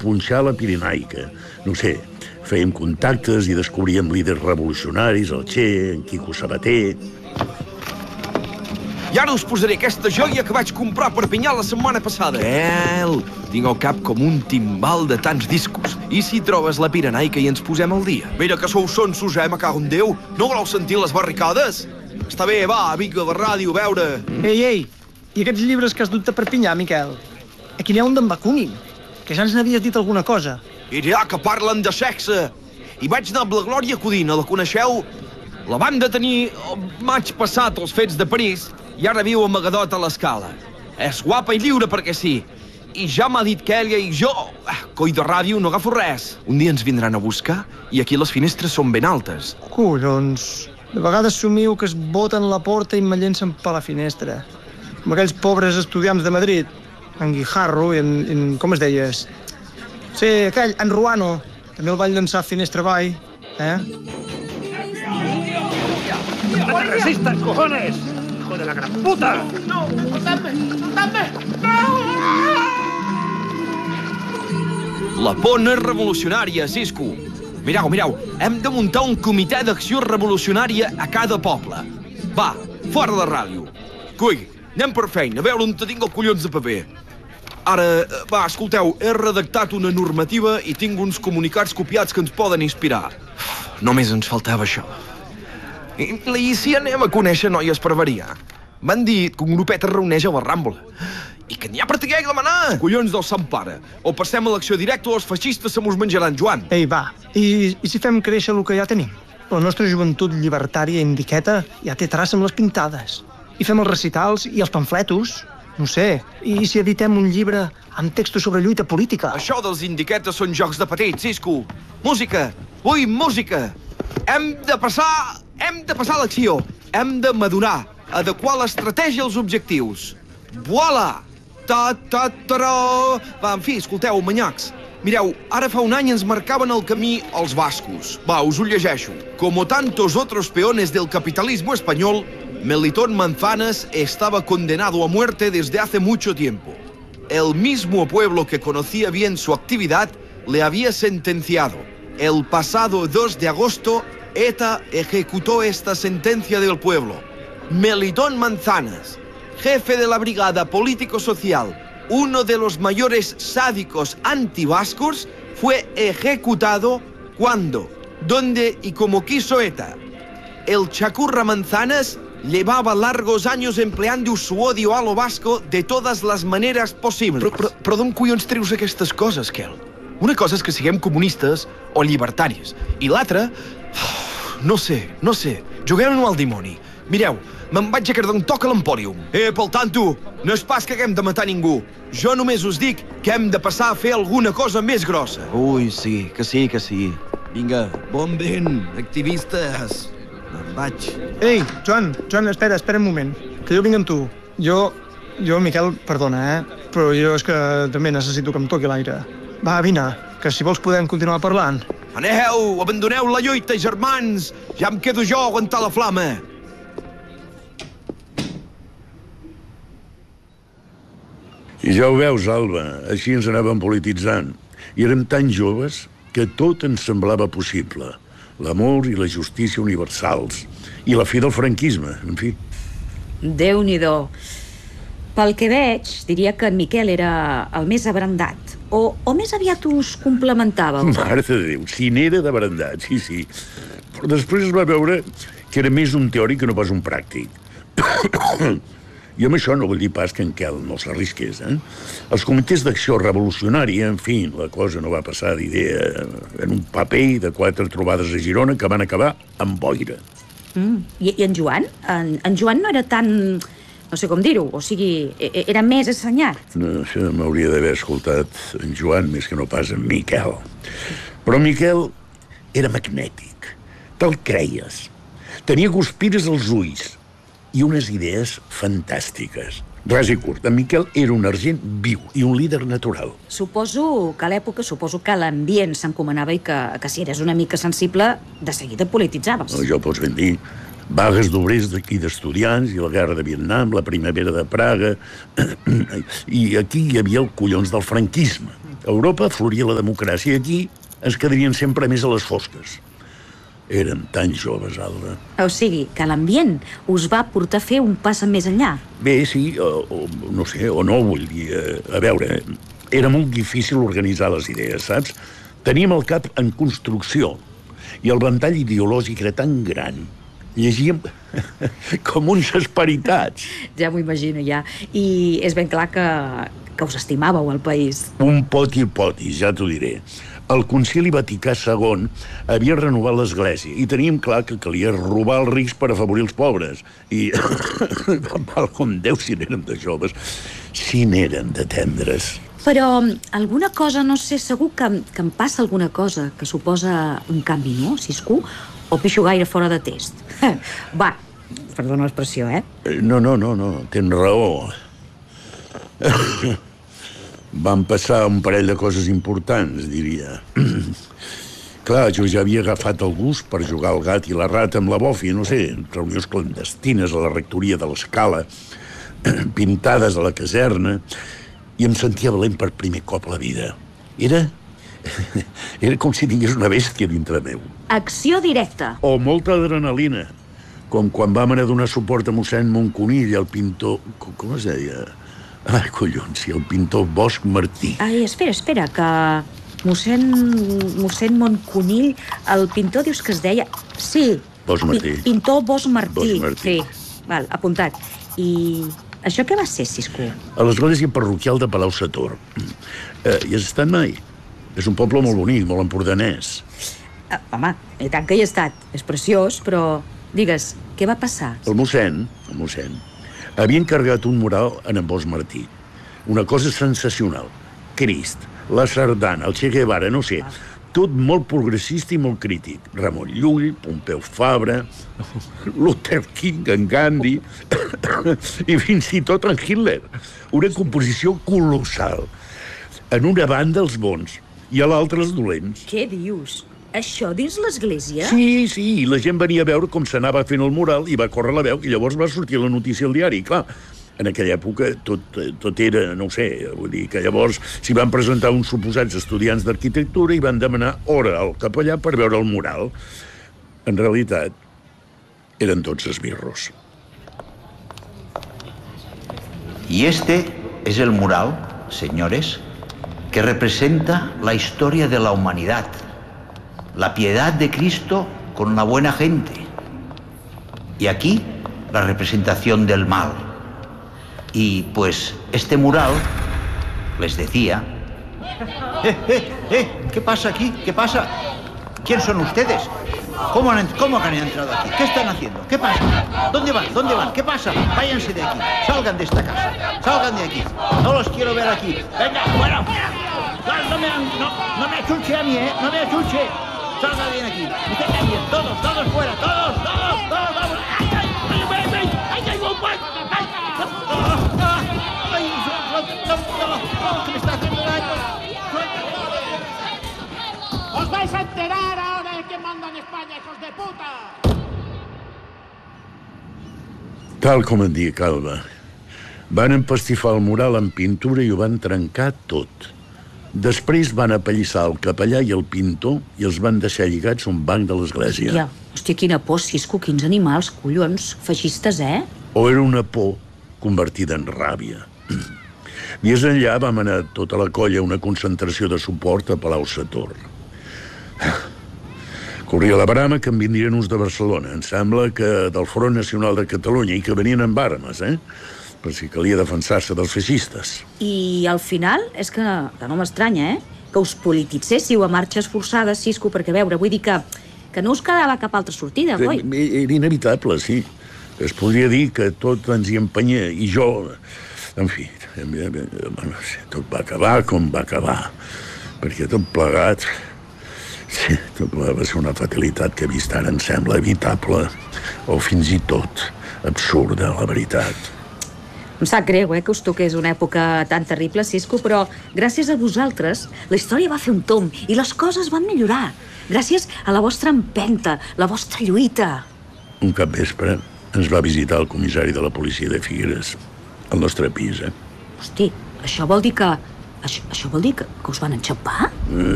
punxar la Pirenaica. No sé, fèiem contactes i descobríem líders revolucionaris, el Che, en Quico Sabater... I ara us posaré aquesta joia que vaig comprar per Perpinyà la setmana passada. Tinc el cap com un timbal de tants discos. I si trobes la Pirenaica i ens posem al dia? Mira que sou sonsos, me cago en Déu. No voleu sentir les barricades? Està bé, va, vinga, a la ràdio, a veure. Ei, i aquests llibres que has dut a Perpinyà, Miquel? Aquí n'hi ha un d'en Bakunin, que ja ens n'havies dit alguna cosa. I ja que parlen de sexe. I vaig anar amb la Glòria Codina, la coneixeu? La vam detenir el maig passat als fets de París i ara viu a Magadot a l'Escala. És guapa i lliure perquè sí. I ja m'ha dit que ella i jo, coi de ràdio, no agafo res. Un dia ens vindran a buscar i aquí les finestres són ben altes. Collons, de vegades somiu que es boten la porta i me llencen per la finestra. Com aquells pobres estudiants de Madrid, en Guijarro i en com es deies? Sí, aquell, en Ruano, també el van llançar finestra avall, ¡No te resistas, cojones! ¡Hijo de la gran puta! No, soltadme! La por no és revolucionària, Cisco. Mireu, hem de muntar un comitè d'acció revolucionària a cada poble. Va, fora de ràdio. Coi, anem per feina, a veure on te tinc els collons de paper. Ara, va, escolteu, he redactat una normativa i tinc uns comunicats copiats que ens poden inspirar. Només ens faltava això. I si anem a conèixer noies per variar? M'han dit que un grupet es reuneix a la Rambla. I que n'hi ha per triar i demanar. Collons del Sant Pare. O passem a l'acció directa o els feixistes se mos menjaran, Joan. Ei, va, i si fem créixer el que ja tenim? La nostra joventut llibertària indiqueta ja té traça amb les pintades. I fem els recitals i els pamfletos. No sé, i si editem un llibre amb textos sobre lluita política? Això dels indiquetes són jocs de petits, Cisco. Música! Ui, música! Hem de passar a l'acció. Hem de madurar, adequar l'estratègia als objectius. Voilà! Ta-ta-taró! Va, en fi, escolteu, manyacs. Mireu, ara fa un any ens marcaven el camí els bascos. Va, us ho llegeixo. Como tantos otros peones del capitalismo español, Melitón Manzanas estaba condenado a muerte desde hace mucho tiempo. El mismo pueblo que conocía bien su actividad le había sentenciado. El pasado 2 de agosto, ETA ejecutó esta sentencia del pueblo. Melitón Manzanas, jefe de la brigada político-social, uno de los mayores sádicos antivascos, fue ejecutado cuando, dónde y como quiso ETA. El chacurra Manzanas llevaba largos años empleando su odio a lo vasco de todas las maneras posibles. Però d'on collons treus aquestes coses, Kel? Una cosa és que siguem comunistes o llibertaris, i l'altra... No sé. Juguem-ho al dimoni. Mireu, me'n vaig a quedar un toc a l'Empòrium. Pel tanto, no és pas que haguem de matar ningú. Jo només us dic que hem de passar a fer alguna cosa més grossa. Ui, sí, que sí. Vinga, bon vent, activistes. Me'n vaig. Ei, Joan, espera un moment, que jo vinc amb tu. Jo, Miquel, perdona, però jo és que també necessito que em toqui l'aire. Va, vine, que si vols podem continuar parlant. Aneu, abandoneu la lluita, germans! Ja em quedo jo a aguantar la flama. I ja ho veus, Alba, així ens anàvem polititzant. I érem tan joves que tot ens semblava possible. L'amor i la justícia universals. I la fi del franquisme, en fi. Déu-n'hi-do. Pel que veig, diria que en Miquel era el més abrandat. O més aviat us complementàveu. Mare de Déu, si n'era d'abrandat, sí. Però després es va veure que era més un teòric que no pas un pràctic. I amb això no vull dir pas que en Quel no s'arrisqués, Els comitès d'acció revolucionària, en fi, la cosa no va passar d'idea en un paper de 4 trobades a Girona que van acabar amb boira. I en Joan? En Joan no era tan... no sé com dir-ho, o sigui, era més assenyat. No, això m'hauria d'haver escoltat en Joan més que no pas en Miquel. Però Miquel era magnètic, te'l creies. Tenia guspires als ulls i unes idees fantàstiques. Res i curt, en Miquel era un argent viu i un líder natural. Suposo que a l'època, que l'ambient s'encomanava i que si eres una mica sensible, de seguida polititzaves. No, ja ho pots ben dir. Vagues d'obrers d'aquí d'estudiants i la guerra de Vietnam, la primavera de Praga... I aquí hi havia el collons del franquisme. A Europa floria la democràcia i aquí ens quedarien sempre més a les fosques. Érem tan joves, Alba. O sigui, que l'ambient us va portar a fer un pas més enllà. Bé, sí, o no sé, o no, vull dir... A veure, era molt difícil organitzar les idees, saps? Teníem el cap en construcció i el ventall ideològic era tan gran. Llegíem com uns esperitats. Ja m'ho imagino, ja. I és ben clar que us estimàveu, el país. Un poti, ja t'ho diré. El Concili Vaticà II havia renovat l'Església i teníem clar que calia robar els rics per afavorir els pobres. I, com Déu, si n'érem de joves, si n'érem de tendres. Però alguna cosa, no sé, segur que em passa alguna cosa que suposa un canvi, no, Cisco? O pixo gaire fora de test? Va, perdona l'expressió, eh? No, tens raó. Van passar un parell de coses importants, diria. Clar, jo ja havia agafat el gust per jugar al gat i la rata amb la bòfia, no sé, reunions clandestines a la rectoria de l'Escala, pintades a la caserna, i em sentia valent per primer cop a la vida. Era com si tingués una bèstia dintre meu. Acció directa. O molta adrenalina, com quan vam anar a donar suport a mossèn Monconill, el pintor... Com es deia? Ai, collons, sí, el pintor Bosch Martí. Ai, espera, que mossèn Monconill, el pintor dius que es deia... Sí. Bosch Martí. Pintor Bosch Martí. Bosch Martí. Sí, val, apuntat. I això què va ser, Cisco? A l'església parroquial de Palau-sator. Hi has estat mai? És un poble molt bonic, molt empordanès. Home, i tant que hi he estat. És preciós, però... Digues, què va passar? El mossèn, havia encarregat un mural en Bosch Martí. Una cosa sensacional. Crist, la sardana, el Che Guevara, no sé. Tot molt progressista i molt crític. Ramon Llull, Pompeu Fabra, Luther King, en Gandhi, i fins i tot en Hitler. Una composició colossal. En una banda els bons i a l'altra els dolents. Què dius? Això dins l'església? Sí, i la gent venia a veure com s'anava fent el mural i va córrer la veu i llavors va sortir la notícia al diari. Clar, en aquella època tot era, no ho sé, vull dir que llavors s'hi van presentar uns suposats estudiants d'arquitectura i van demanar hora al capellà per veure el mural. En realitat, eren tots esbirros. Y este es el mural, señores, que representa la historia de la humanidad. La piedad de Cristo con la buena gente. Y aquí, la representación del mal. Y, pues, este mural, les decía... ¿Qué pasa aquí? ¿Qué pasa? ¿Quién son ustedes? ¿Cómo han entrado aquí? ¿Qué están haciendo? ¿Qué pasa? ¿Dónde van? ¿Qué pasa? Váyanse de aquí. Salgan de esta casa. Salgan de aquí. No los quiero ver aquí. Venga, fuera. No me achuche a mí, ¿eh? No me achuche. Salga bien aquí. Usted también. Todos fuera. Todos. Vamos. ¡Ay! No, que me está haciendo daño. ¡Os vais a enterar ahora de quién manda en España, hijos de puta! Tal com en dic, Alba. Van empastifar el mural amb pintura i ho van trencar tot. Després van apallissar el capellà i el pintor i els van deixar lligats a un banc de l'església. Hòstia, quina por, Cisco, quins animals, collons, feixistes, eh? O era una por convertida en ràbia. Dies enllà vam anar tota la colla a una concentració de suport a Palau-sator. Corria la brama que en vindrien uns de Barcelona. Em sembla que del Front Nacional de Catalunya i que venien amb armes, per si calia defensar-se dels feixistes. I al final, és que no m'estranya, que us polititzéssiu a marxes forçades, Cisco, perquè, a veure, vull dir que no us quedava cap altra sortida, oi? Era inevitable, sí. Es podria dir que tot ens hi empenyia, i jo... En fi, tot va acabar com va acabar, perquè tot plegat... Sí, tot va ser una fatalitat que vist ara em sembla evitable, o fins i tot absurda, la veritat. Em sap greu, que us toqués una època tan terrible, Cisco, però gràcies a vosaltres la història va fer un tomb i les coses van millorar. Gràcies a la vostra empenta, la vostra lluita. Un capvespre ens va visitar el comissari de la policia de Figueres, al nostre pis, Hosti, això vol dir que Això vol dir que us van enxampar?